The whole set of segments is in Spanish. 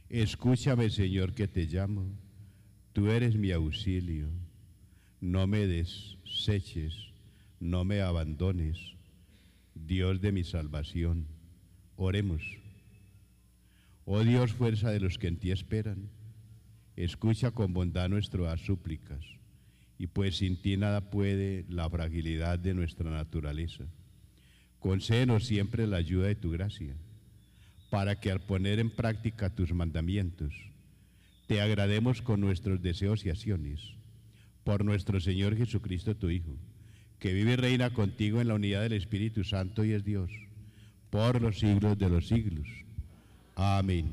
Escúchame, Señor, que te llamo. Tú eres mi auxilio. No me deseches, no me abandones. Dios de mi salvación, oremos. Oh Dios, fuerza de los que en ti esperan, escucha con bondad nuestras súplicas, y pues sin ti nada puede la fragilidad de nuestra naturaleza. Concédenos siempre la ayuda de tu gracia, para que al poner en práctica tus mandamientos, te agrademos con nuestros deseos y acciones, por nuestro Señor Jesucristo, tu Hijo, que vive y reina contigo en la unidad del Espíritu Santo y es Dios, por los siglos de los siglos. Amén.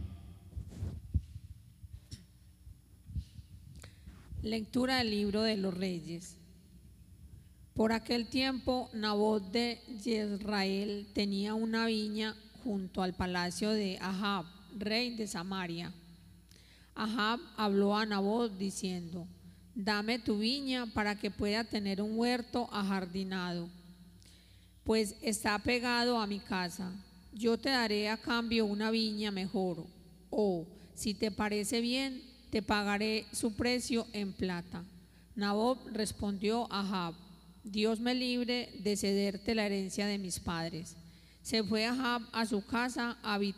Lectura del libro de los Reyes. Por aquel tiempo, Nabot de Jezreel tenía una viña junto al palacio de Ahab, rey de Samaria. Ahab habló a Nabot diciendo: dame tu viña para que pueda tener un huerto ajardinado, pues está pegado a mi casa. Yo te daré a cambio una viña mejor, o, si te parece bien, te pagaré su precio en plata. Nabot respondió a Ahab: Dios me libre de cederte la herencia de mis padres. Se fue Ahab a su casa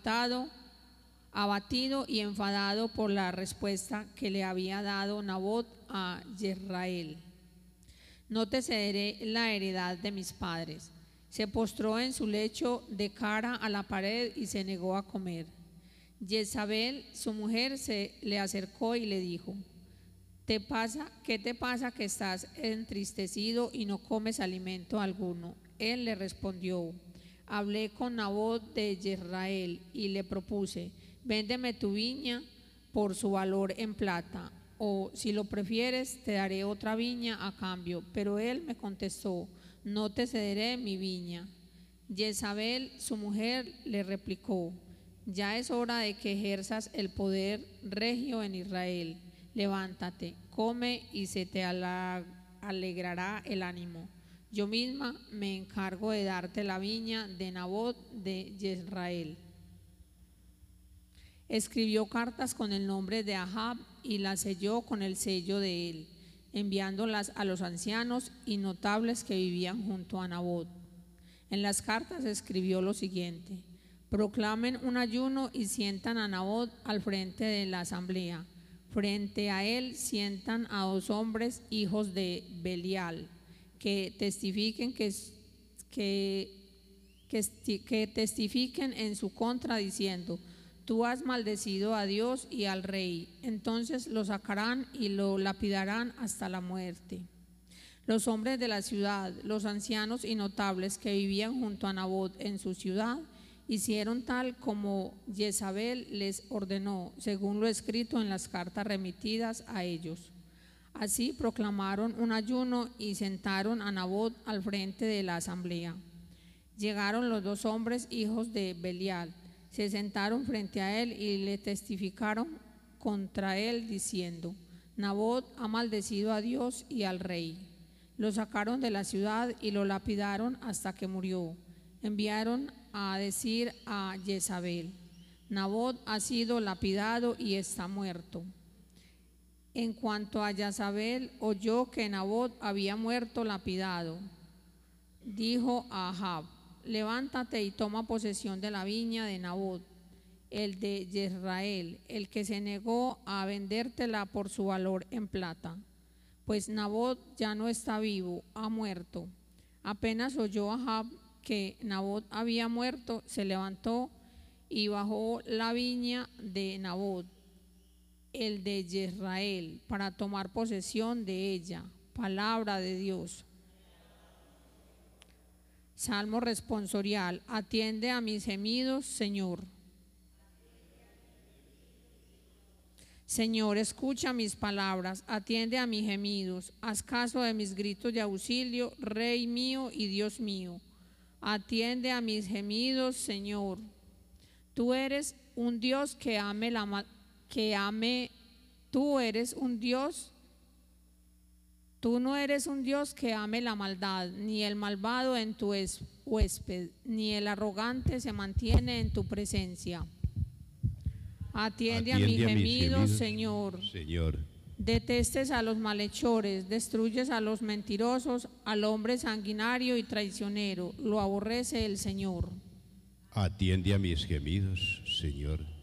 abatido y enfadado por la respuesta que le había dado Nabot a Jezreel: no te cederé la heredad de mis padres. Se postró en su lecho de cara a la pared y se negó a comer. Jezabel, su mujer, se le acercó y le dijo: ¿qué te pasa que estás entristecido y no comes alimento alguno? Él le respondió: hablé con Nabot de Jezreel y le propuse: véndeme tu viña por su valor en plata, o si lo prefieres te daré otra viña a cambio. Pero él me contestó: no te cederé mi viña. Jezabel, su mujer, le replicó: ya es hora de que ejerzas el poder regio en Israel. Levántate, come y se te alegrará el ánimo. Yo misma me encargo de darte la viña de Nabot de Jezreel. Escribió cartas con el nombre de Ahab y las selló con el sello de él, enviándolas a los ancianos y notables que vivían junto a Nabot. En las cartas escribió lo siguiente: proclamen un ayuno y sientan a Nabot al frente de la asamblea. Frente a él sientan a 2 hombres, hijos de Belial, que testifiquen testifiquen en su contra diciendo: tú has maldecido a Dios y al rey. Entonces lo sacarán y lo lapidarán hasta la muerte. Los hombres de la ciudad, los ancianos y notables que vivían junto a Nabot en su ciudad, hicieron tal como Jezabel les ordenó, según lo escrito en las cartas remitidas a ellos. Así proclamaron un ayuno y sentaron a Nabot al frente de la asamblea. Llegaron los 2 hombres, hijos de Belial, se sentaron frente a él y le testificaron contra él diciendo: Nabot ha maldecido a Dios y al rey. Lo sacaron de la ciudad y lo lapidaron hasta que murió. Enviaron a decir a Jezabel: Nabot ha sido lapidado y está muerto. En cuanto a Jezabel oyó que Nabot había muerto lapidado, dijo a Ahab: levántate y toma posesión de la viña de Nabot, el de Jezreel, el que se negó a vendértela por su valor en plata. Pues Nabot ya no está vivo, ha muerto. Apenas oyó Ahab que Nabot había muerto, se levantó y bajó la viña de Nabot, el de Jezreel, para tomar posesión de ella. Palabra de Dios. Salmo responsorial: atiende a mis gemidos, Señor. Señor, escucha mis palabras, atiende a mis gemidos, haz caso de mis gritos de auxilio, Rey mío y Dios mío. Atiende a mis gemidos, Señor. Tú eres un Dios Tú no eres un Dios que ame la maldad, ni el malvado en tu huésped, ni el arrogante se mantiene en tu presencia. Atiende a mis gemidos, Señor. Señor. Detestes a los malhechores, destruyes a los mentirosos, al hombre sanguinario y traicionero, lo aborrece el Señor. Atiende a mis gemidos, Señor.